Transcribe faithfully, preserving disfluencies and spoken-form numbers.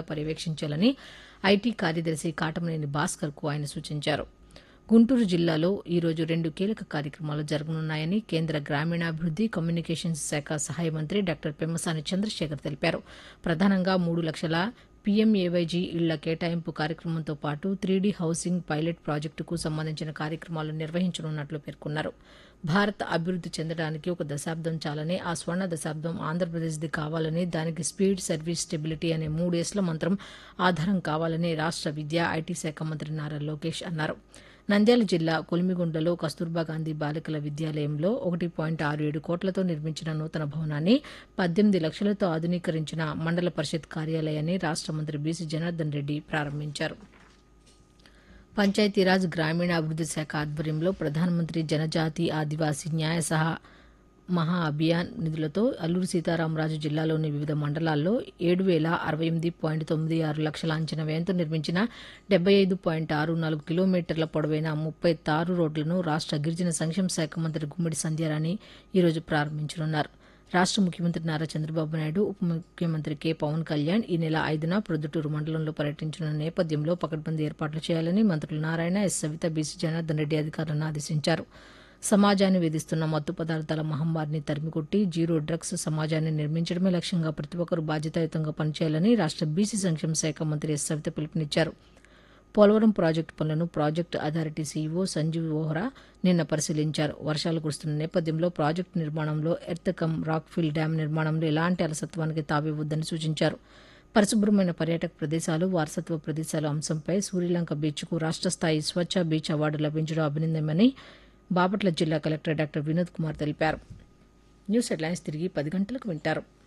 పర్యవేక్షించాలని IT కార్యదర్శి కాటమనేని భాస్కర్కు ఆయన సూచించారు. గుంటూరు జిల్లాలో ఈరోజు రెండు కీలక కార్యక్రమాలు జరగనున్నాయని కేంద్ర గ్రామీణాభివృద్ది కమ్యూనికేషన్స్ శాఖ సహాయ మంత్రి డాక్టర్ పెమ్మసాని చంద్రశేఖర్ తెలిపారు. ప్రధానంగా మూడు లక్షల పీఎంఏవైజీ ఇళ్ల కేటాయింపు కార్యక్రమంతో పాటు త్రీడీ హౌసింగ్ పైలట్ ప్రాజెక్టుకు సంబంధించిన కార్యక్రమాలు నిర్వహించనున్నట్లు పేర్కొన్నారు. భారత్ అభివృద్ది చెందడానికి ఒక దశాబ్దం చాలని, ఆ స్వర్ణ దశాబ్దం ఆంధ్రప్రదేశ్ది కావాలని, దానికి స్పీడ్, సర్వీస్, స్టెబిలిటీ అనే మూడు ఎస్ల మంత్రం ఆధారం కావాలని రాష్ట విద్యా, ఐటీ శాఖ మంత్రి నారా లోకేష్ అన్నారు. నంద్యాల జిల్లా కొలిమిగుండ్లలో కస్తూర్బా గాంధీ బాలికల విద్యాలయంలో ఒకటి పాయింట్ ఆరు ఏడు కోట్లతో నిర్మించిన నూతన భవనాన్ని, పద్దెనిమిది లక్షలతో ఆధునీకరించిన మండల పరిషత్ కార్యాలయాన్ని రాష్ట మంత్రి బీసీ జనార్దన్ రెడ్డి ప్రారంభించారు. పంచాయతీరాజ్ గ్రామీణాభివృద్ది శాఖ ఆధ్వర్యంలో ప్రధానమంత్రి జనజాతి ఆదివాసీ న్యాయ సహా మహా అభియాన్ నిధులతో అల్లూరు సీతారామరాజు జిల్లాలోని వివిధ మండలాల్లో ఏడు వేల అరవై ఎనిమిది పాయింట్ తొమ్మిది ఆరు లక్షల అంచనా వ్యయంతో నిర్మించిన డెబ్బై ఐదు పాయింట్ ఆరు నాలుగు కిలోమీటర్ల పొడవైన ముప్పై తారు రోడ్లను రాష్ట గిరిజన సంక్షేమ శాఖ మంత్రి గుమ్మిడి సంధ్యారాణి ఈరోజు ప్రారంభించనున్నారు. రాష్ట ముఖ్యమంత్రి నారా చంద్రబాబు నాయుడు, ఉప ముఖ్యమంత్రి కె పవన్ కళ్యాణ్ ఈ నెల ఐదున ప్రొద్దుటూరు మండలంలో పర్యటించనున్న నేపథ్యంలో పకడ్బందీ ఏర్పాట్లు చేయాలని మంత్రులు నారాయణ, ఎస్ సవిత, బీసీ జనార్దన్ రెడ్డి అధికారులను ఆదేశించారు. సమాజాన్ని వేధిస్తున్న మత్తు పదార్థాల మహమ్మారిని తరిమికొట్టి జీరో డ్రగ్స్ సమాజాన్ని నిర్మించడమే లక్ష్యంగా ప్రతి ఒక్కరూ బాధ్యతాయుతంగా పనిచేయాలని రాష్ట బీసీ సంక్షేమ శాఖ మంత్రి ఎస్ సవిత పిలుపునిచ్చారు. పోలవరం ప్రాజెక్టు పనులను project authority CEO Sanjeev Vohra నిన్న పరిశీలించారు. వర్షాలు కురుస్తున్న నేపథ్యంలో ప్రాజెక్టు నిర్మాణంలో ఎర్త్ కమ్ రాక్ఫిల్ డ్యాం నిర్మాణంలో ఎలాంటి అలసత్వానికి తావివ్వొద్దని సూచించారు. పరిశుభ్రమైన పర్యాటక ప్రదేశాలు, వారసత్వ ప్రదేశాల అంశంపై సూర్యలంక బీచ్కు రాష్ట స్థాయి స్వచ్ఛ బీచ్ అవార్డు లభించడం అభినందనమని బాపట్ల జిల్లా కలెక్టర్ డాక్టర్ వినోద్ కుమార్ తెలిపారు. న్యూస్ హెడ్లైన్స్ తిరిగి పది గంటలకు వింటారు.